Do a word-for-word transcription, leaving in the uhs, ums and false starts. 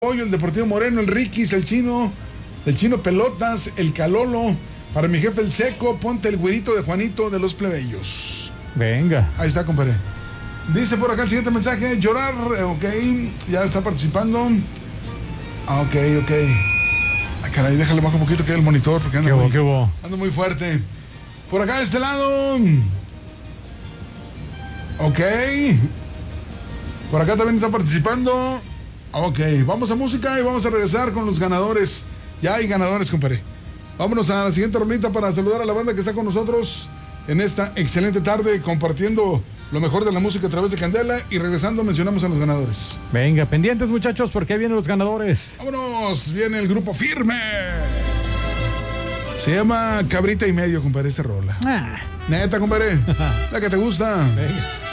Pollo, el Deportivo Moreno, el Riquis, el Chino, el Chino Pelotas, el Calolo, para mi jefe el Seco, ponte el güerito de Juanito de los plebeyos. Venga. Ahí está, compadre. Dice por acá el siguiente mensaje, llorar, ok, ya está participando. Ah, ok, ok. Ay, caray, déjale bajo un poquito que hay el monitor, porque anda, ¿Qué hubo, muy, qué hubo? anda muy fuerte. Por acá de este lado. Ok. Por acá también está participando. Ok, vamos a música y vamos a regresar con los ganadores. Ya hay ganadores, compadre. Vámonos a la siguiente rolita para saludar a la banda que está con nosotros en esta excelente tarde, compartiendo lo mejor de la música a través de Candela, y regresando mencionamos a los ganadores. Venga, pendientes, muchachos, porque ahí vienen los ganadores. Vámonos, viene el grupo Firme. Se llama Cabrita y Medio, compadre, esta rola. Ah. Neta, compadre, la que te gusta. Venga.